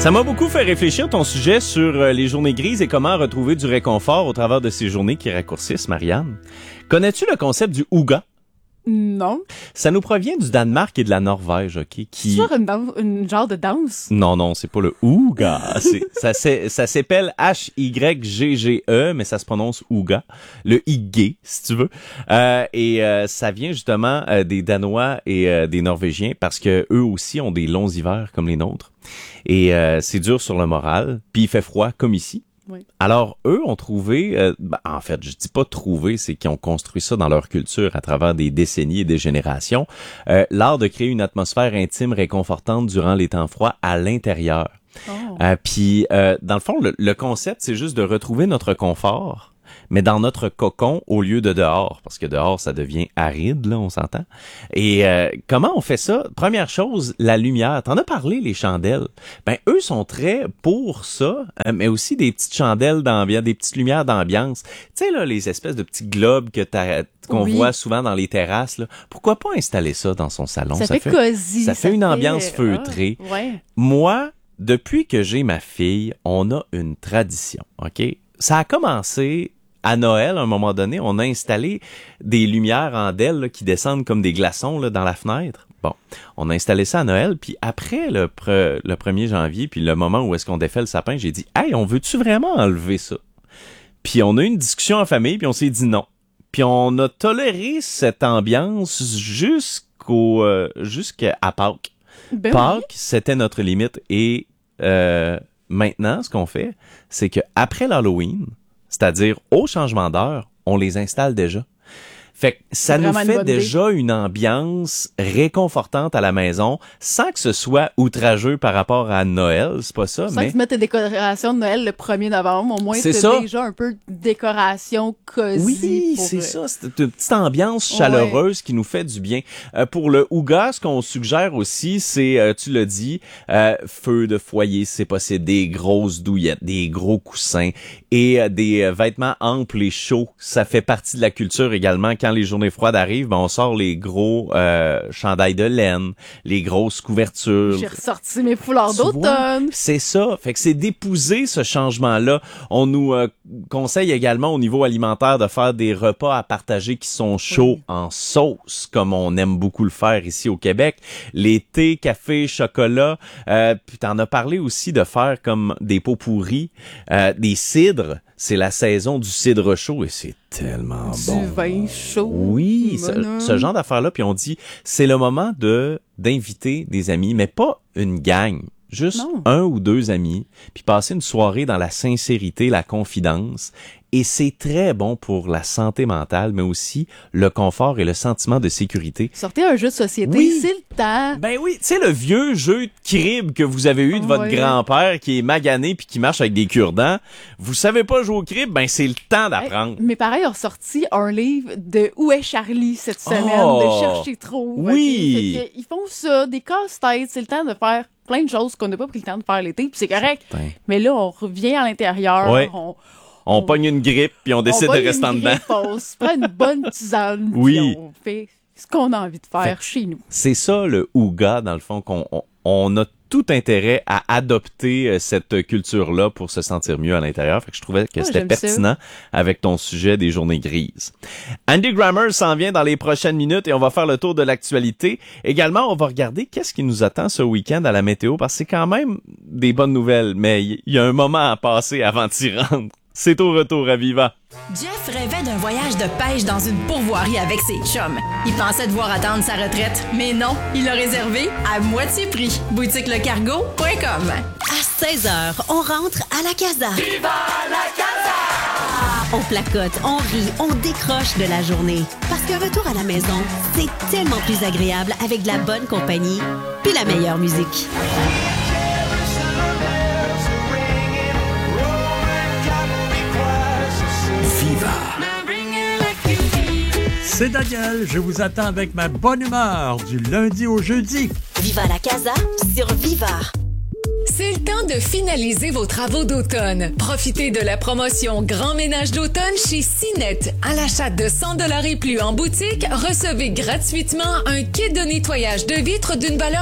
Ça m'a beaucoup fait réfléchir ton sujet sur les journées grises et comment retrouver du réconfort au travers de ces journées qui raccourcissent, Marianne. Connais-tu le concept du hygge? Non. Ça nous provient du Danemark et de la Norvège, OK? C'est genre une genre de danse? Non, c'est pas le hygge. Ça s'appelle H-Y-G-G-E, mais ça se prononce hygge. Le hygge, si tu veux. Ça vient justement des Danois et des Norvégiens parce que eux aussi ont des longs hivers comme les nôtres. Et c'est dur sur le moral, puis il fait froid comme ici. Oui. Alors, eux ont trouvé, en fait, je dis pas trouvé, c'est qu'ils ont construit ça dans leur culture à travers des décennies et des générations, l'art de créer une atmosphère intime réconfortante durant les temps froids à l'intérieur. Oh. Dans le fond, le concept, c'est juste de retrouver notre confort, mais dans notre cocon au lieu de dehors, parce que dehors, ça devient aride, là, on s'entend. Et comment on fait ça? Première chose, la lumière. T'en as parlé, les chandelles. Ben, eux sont très pour ça, mais aussi des petites chandelles d'ambiance, des petites lumières d'ambiance. Tu sais, là, les espèces de petits globes qu'on voit souvent dans les terrasses, là. Pourquoi pas installer ça dans son salon? Ça fait cosy. Ça fait une ambiance feutrée. Ouais. Moi, depuis que j'ai ma fille, on a une tradition, OK? Ça a commencé à Noël, à un moment donné, on a installé des lumières en DEL là, qui descendent comme des glaçons là, dans la fenêtre. Bon, on a installé ça à Noël, puis après le 1er janvier, puis le moment où est-ce qu'on défait le sapin, j'ai dit « Hey, on veut-tu vraiment enlever ça? » Puis on a eu une discussion en famille, puis on s'est dit non. Puis on a toléré cette ambiance jusqu'à Pâques. Pâques, c'était notre limite. Et maintenant, ce qu'on fait, c'est que après l'Halloween, c'est-à-dire au changement d'heure, on les installe déjà. Fait que ça nous fait déjà une ambiance réconfortante à la maison sans que ce soit outrageux par rapport à Noël, c'est pas ça, sans que tu mettes tes décorations de Noël le 1er novembre, au moins c'est déjà un peu de décoration cosy. Oui, c'est ça, c'est une petite ambiance chaleureuse qui nous fait du bien. Pour le hygge, ce qu'on suggère aussi, c'est, tu l'as dit, feu de foyer, c'est possible, des grosses douillettes, des gros coussins et des vêtements amples et chauds. Ça fait partie de la culture également. Quand les journées froides arrivent, ben on sort les gros chandails de laine, les grosses couvertures. J'ai ressorti mes foulards d'automne. C'est ça. Fait que c'est d'épouser ce changement-là. On nous conseille également au niveau alimentaire de faire des repas à partager qui sont chauds en sauce, comme on aime beaucoup le faire ici au Québec. Les thés, café, chocolat. Puis t'en as parlé aussi de faire comme des pots pourris, des cidres. C'est la saison du cidre chaud et c'est tellement bon. Du vin chaud. Oui, ce genre d'affaires-là. Puis on dit, c'est le moment d'inviter des amis, mais pas une gang. Juste un ou deux amis, puis passer une soirée dans la sincérité, la confidence. Et c'est très bon pour la santé mentale, mais aussi le confort et le sentiment de sécurité. Sortez un jeu de société, c'est le temps. Ben oui, tu sais, le vieux jeu de crib que vous avez eu de votre grand-père qui est magané puis qui marche avec des cure-dents. Vous savez pas jouer au crib, ben c'est le temps d'apprendre. Mes parents ont sorti un livre de Où est Charlie cette semaine, de Chercher trop. Oui. Okay? Ils font ça, des casse-têtes, c'est le temps de faire plein de choses qu'on n'a pas pris le temps de faire l'été, puis c'est correct. Mais là, on revient à l'intérieur, on pogne une grippe, puis on décide de rester en dedans. On se prend une bonne tisane, puis on fait ce qu'on a envie de faire chez nous. C'est ça, le hygge, dans le fond, qu'on a tout intérêt à adopter cette culture-là pour se sentir mieux à l'intérieur. Fait que je trouvais que c'était pertinent avec ton sujet des journées grises. Andy Grammer s'en vient dans les prochaines minutes et on va faire le tour de l'actualité. Également, on va regarder qu'est-ce qui nous attend ce week-end à la météo parce que c'est quand même des bonnes nouvelles, mais il y a un moment à passer avant d'y rendre. C'est au retour à Viva. Jeff rêvait d'un voyage de pêche dans une pourvoirie avec ses chums. Il pensait devoir attendre sa retraite, mais non, il l'a réservé à moitié prix. boutiquelecargo.com. À 16h, on rentre à la casa. Viva la casa! On placote, on rit, on décroche de la journée. Parce qu'un retour à la maison, c'est tellement plus agréable avec de la bonne compagnie puis la meilleure musique. C'est Daniel, je vous attends avec ma bonne humeur du lundi au jeudi. Viva la casa sur Viva. C'est le temps de finaliser vos travaux d'automne. Profitez de la promotion Grand Ménage d'automne chez Cinet. À l'achat de 100$ et plus en boutique, recevez gratuitement un kit de nettoyage de vitres d'une valeur